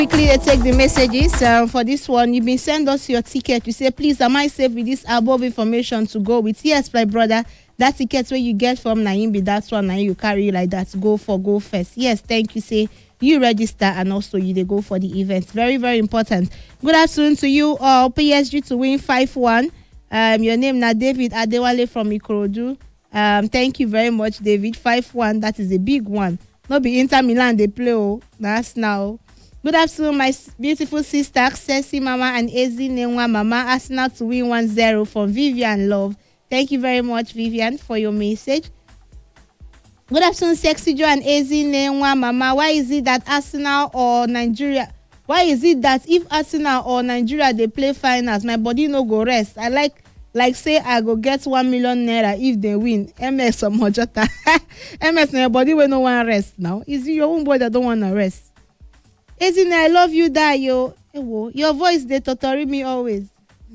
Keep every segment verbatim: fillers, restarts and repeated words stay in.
Quickly, they take the messages um, for this one. You've been send us your ticket. You say, please, am I safe with this above information to go with? Yes, my brother. That ticket where you get from Naimbi, that's one, and you carry like that. Go for go first. Yes, thank you. Say you register and also you they go for the event. Very, very important. Good afternoon to you all. P S G to win five one. Um, your name now David Adewale from Ikorodu. Um, thank you very much, David. five one. That is a big one. Not be Inter Milan they play. Oh, that's now. Good afternoon, my beautiful sister, Sexy Mama and Ezi Nenwa Mama. Arsenal to win one zero from Vivian Love. Thank you very much, Vivian, for your message. Good afternoon, Sexy Joe and Ezi Nenwa Mama. Why is it that Arsenal or Nigeria? Why is it that if Arsenal or Nigeria they play finals, my body no go rest? I like like say I go get one million naira if they win. M S or Mojota. M S na your body will no one rest now. Is it your own boy that don't want to rest? Ezi, I love you, that yo. Your voice they torture me always.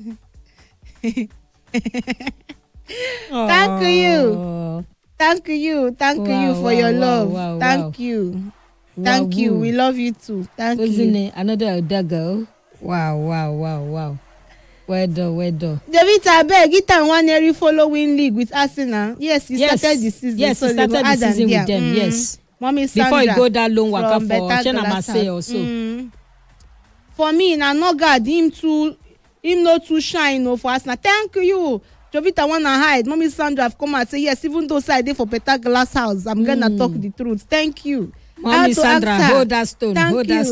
Thank you. Thank you. Thank wow, you for wow, your wow, love. Wow, Thank wow. you. Thank wow, you. Woo. We love you too. Thank Isn't you. It another girl? Wow, wow, wow, wow. Well done, well done. David Abeg, it and one every following league with Arsenal. Yes, he yes. started the season. Yes, so he started the season with them. Mm. Yes. Mommy Sandra. Before you go that long waka for Chena Marseille also. Mm. For me, na no God, him too, him not too shine no for Arsenal. Thank you. Jovita wanna hide. Mommy Sandra have come and say yes, even though I did for better glass house, I'm mm. gonna talk the truth. Thank you. Mommy Sandra, hold that stone. Thank hold you.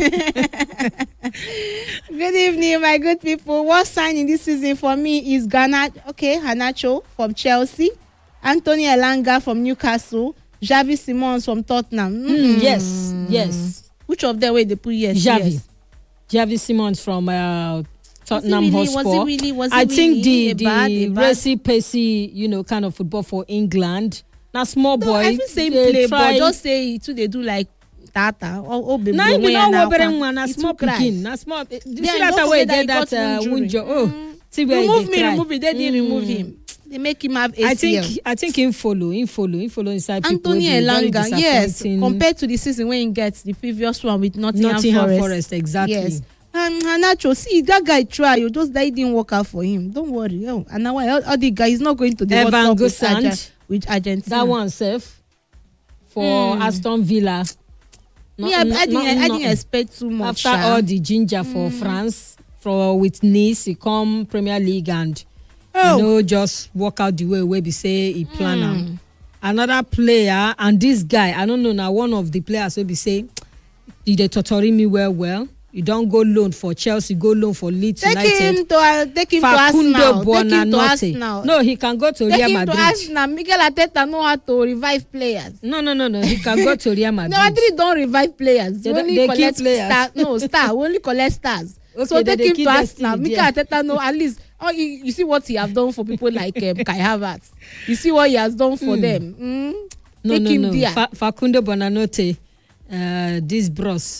that stone. Good evening, my good people. What sign in this season for me is Ghana. Okay, Hanacho from Chelsea, Anthony Elanga from Newcastle, Javi Simons from Tottenham. Mm, yes, yes. Which of them way they put yes? Javi. Yes. Javi Simons from uh, Tottenham really, Hotspur. Was it really, was it I really think the a bad, the a bad? racy, pacey, you know, kind of football for England. Now, small no, boy. I feel same play, try. But just say too they do like tata or oh baby. Now you know what better one. Na small picking. Na small. Do you see that way they get that Wunjo? Oh, mm. see where remove me, cry. remove it. They didn't mm. remove him. They make him have A C L. I think I think him follow, him follow, him follow inside Anthony people. Elanga, yes, compared to the season when he gets the previous one with Nottingham, Nottingham Forest. Forest, exactly. Yes. And Hanacho, see that guy try. You just that didn't work out for him. Don't worry. Oh, and now all, all the guy is not going to the Evan World Cup with, Gusant, Arge- with Argentina. That one safe for mm. Aston Villa. Me, I, I, didn't, not, I not, didn't expect too much. After sha. all the ginger for mm. France, for with Nice, he come Premier League and oh. you know just walk out the way where we say he plan mm. Another player and this guy, I don't know now. One of the players will be say, did they torture me well well? You don't go loan for Chelsea, go loan for Leeds take United. Him to, uh, take him Facundo to Arsenal. Take him to Buonanotte. Arsenal. No, he can go to take Real him Madrid. To Arsenal. Miguel Arteta know how to revive players. No, no, no, no. He can go to Real Madrid. No, Madrid don't revive players. They, only they collect keep players. Star, no, star. We only collect stars. Okay, so they, take they him keep to Arsenal. Miguel yeah. Arteta know at least. Oh, you, you see what he have done for people like um, Kai Havertz. You see what he has done for mm. them. Mm? No, take no, him no. there. Fa- Facundo Buonanotte, uh, this bros.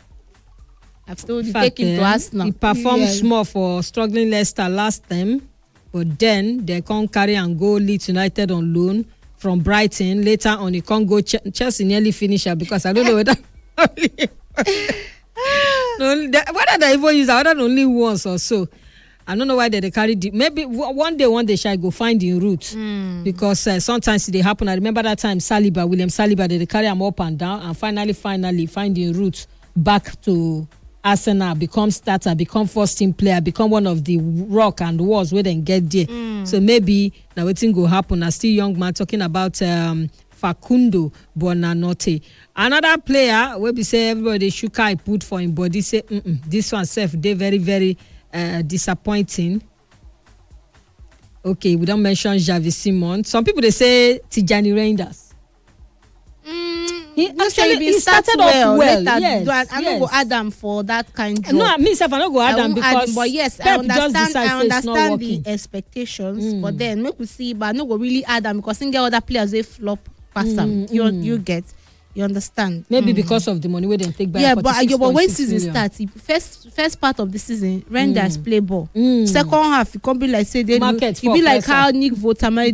I've told you, fact, take him to uh, Arsenal. He performed yeah. small for struggling Leicester last time, but then they can't carry and go Leeds United on loan from Brighton. Later on, he can't go Ch- Chelsea nearly finish her because I don't know whether no, they, whether they even use whether only once or so. I don't know why they, they carry the, maybe one day one day shall go find the route mm. because uh, sometimes they happen. I remember that time Saliba, William Saliba, they, they carry him up and down and finally finally find the route back to Arsenal, become starter, become first team player, become one of the rock and walls where they get there. Mm. So maybe now what thing go happen. I still young man talking about um, Facundo Buonanotte. Another player where we say everybody should I put for him body say mm-mm, this one self they very very uh, disappointing. Okay, we don't mention Javi Simons. Some people they say Tijani Reinders. He actually he started, started off well. Later, yes, I yes. don't go Adam for that kind of. No, I mean, I don't go Adam because. Add, but yes, Pep I understand. just I understand the working. expectations, mm. but then make we see. But I no go really Adam because single other players they flop past them. Mm, you mm. you get, you understand. Maybe mm. because of the money we didn't take back. Yeah, but uh, but when season million. starts, first first part of the season, Renders mm. play ball. Mm. Second half, it can be like say they market. It be like how Nick Votamede.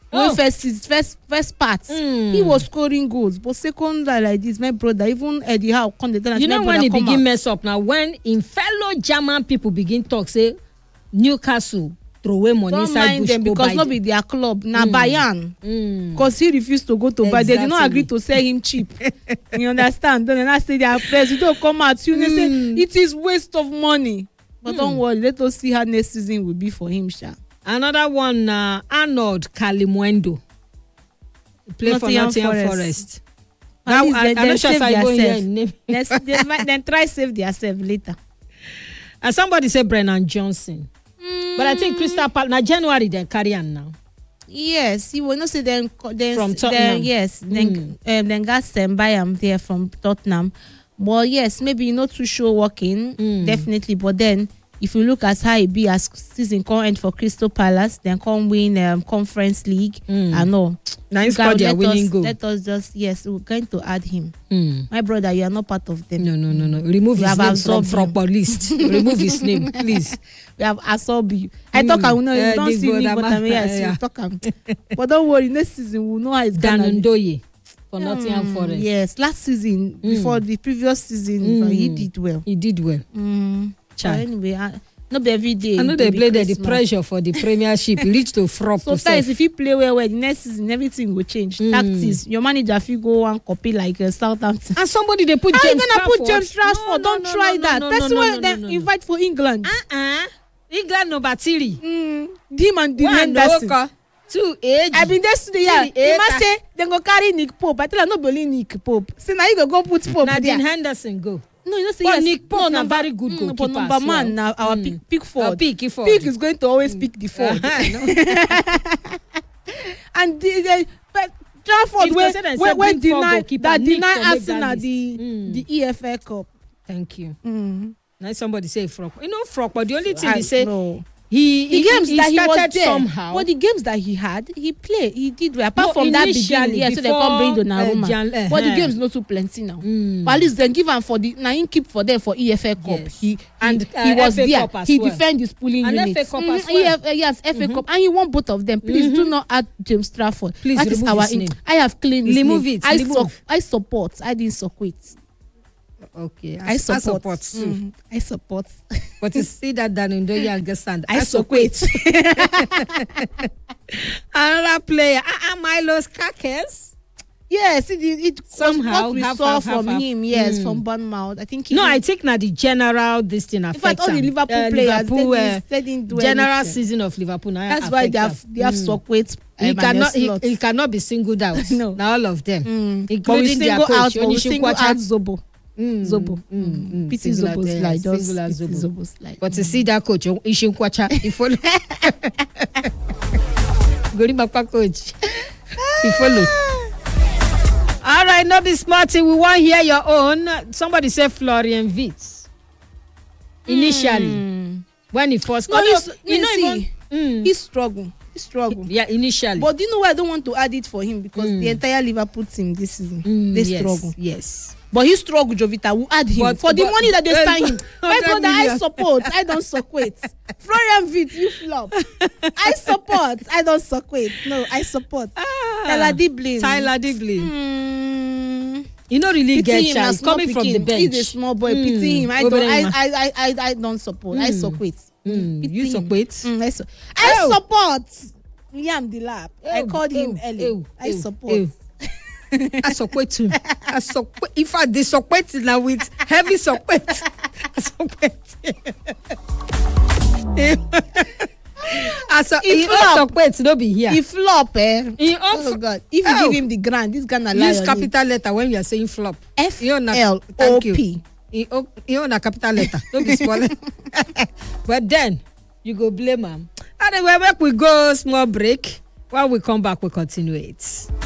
when Oh. first season, first first part, Mm. he was scoring goals. But second time like this, my brother, even Eddie Howe come the tell us, You my know brother when he come begin out. mess up now, when in fellow German people begin talk, say Newcastle throw away money Don't inside mind bush them go because buy not them. be their club. Na Mm. Bayern. Mm. Because he refused to go to buy. They did not Exactly. agree to sell him cheap. You understand? Then I say their president come out. You know, Mm. say it is waste of money. But Mm. don't worry, let us see how next season will be for him, Sha. Another one, uh, Arnold Kalimuendo. He play for Nottingham Nottingham Forest. Forest. At Now, least I, they- I'm they not sure if save I go here theirself. in name. Let's they might then try save themselves later. And somebody say Brennan Johnson. But I think Crystal Palace, now January, they carry on now. Yes, you will not say then then From then Tottenham. yes then um, then got sent by am there from Tottenham. But yes, maybe you not too sure working Mm. definitely. But then if you look at how it be as season come end for Crystal Palace, then come win um, Conference League Mm. and all. Now You he's can- got their let winning us, goal. Let us just yes, we're going to add him. Mm. My brother, you are not part of them. No, no, no, no. Remove We his have name from absorbed him. proper list. Remove his name, please. We have absorbed you. I Mm. talk I will know Eh, you don't big see me, brother but man. I'm yes, Yeah. you talk am. But don't worry, next season we'll know how it's gonna be. Danundoye for Nottingham Mm, Forest. Yes, last season, Mm. before the previous season, Mm. he did well. He did well. Mm. But Chai. anyway, I, not be every day. I know it they go be play there, the Christmas. pressure for the Premiership. He reached to frop. Sometimes if you play well, well, the next season everything will change. Mm. Tactics, your manager fit go and copy like uh, Southampton. and somebody they put How you James gonna put Trafford? James Rashford? No, Don't no, try no, that. no, Person no, wey no, no, dem no, no. invite for England. Uh-uh. England no battery. Mm. Dim and Dean One Henderson. Oka. Two age. I been there today, yeah. Three, eight, Emma say dem go carry Nick Pope. I tell her no be only Nick Pope. Say na you go go put Pope Nadine there. Henderson go. No, you know say But yes. Nick Pope no, na number, very good mm, goalkeeper but number as man well. now our Mm. pick pick Uh, forward. pick forward. Pick is going to always pick the forward. Uh-huh, no. And the, the but Trafford If wey they say they wey say wey bring four deny goalkeeper, that Nick deny for make that Arsenal list. the Mm. the E F L Cup. Thank you. Mm. Now somebody say frog. You know frog, but the only thing I- they say no. he The he, games he that he started was there, somehow. but the games that he had, he played, he did well. Apart No, from that initially, beginning, yeah, so they before, come bring uh, Donnarumma. Jan- uh, But the uh. games not too plenty now. Mm. But at least then give him for the now him keep for them for E F L Cup. Yes. He And, he, uh, he was F A there. Cup as He well. defend his pulling And unit. F A Cup as Mhm, well. E F uh, yes, F A Cup, and he won both of them. Please do not add James Trafford. Please that is remove our his in- name. I have cleaned his Remove name. it, I remove. su- I support. I didn't support. Okay, I support. too. Mhm, I support. But you see that Danundoye and Gesand. I support. Another player, uh, uh, Milos Kakes. Yes, it it, it Somehow, what we half, saw half, from half, half. him. Yes, Mm. from Bournemouth. I think. He No, I think now the general this thing in affects fact, all the am. Liverpool Uh, players Liverpool, they, uh, didn't- they didn't do general anything. season of Liverpool now. That's why they have they have Mm. Socrates. He um, cannot. and He, Slot. he cannot be singled out. No. Now all of them, Mm. But we including their single coach out, but we Onishi single Kwacha. out Zobo. Mm, Zobo. mm, Mm. mm, Pity singular Zobo there, slide. Just singular pity Zobo. Zobo slide. But to see that coach Onishi Kwacha, he follow. Gorimapa coach, he follow. All right, not be smarty. We want to hear your own. Somebody say Florian Wirtz. Initially, Mm. when he first, No, oh, he's- you you know, see, even, mm, He struggle. He struggle. yeah, initially. But do you know why I don't want to add it for him because Mm. the entire Liverpool team this season Mm, they yes, struggle. Yes. But he struggle, Jovita. Will add him But- for the but- money that they uh, sign him. My one hundred brother, I million. support. I don't support. Florian Wirtz, you flop. I support. I don't support. No, I support. Ah, Tyler Diblin. Tyler Diblin. Mm, You know, really pity get him chance as small coming from the pikin. bench. He's a small boy. Mm. Pity him. I don't. Obere I, ma. I, I, I, I don't support. I Mm. support. Mm, Pity you him. support? Mm, I, su- I Oh. support. Liam Delap. I Ew, called him ew, early. ew, I ew, support. ew. I support too. I support. In fact, they support now with heavy support. I support. I su- He he flop. all support no be here. He flop, eh? He Oh also God! If you Oh. give him the grant, this Ghana lie use on it. capital letter when you are saying flop. F You know, L O thank you. P. He o- he own a capital letter. Don't be small. But then you go blame him. Anyway, make we go small break. While we come back, we continue it.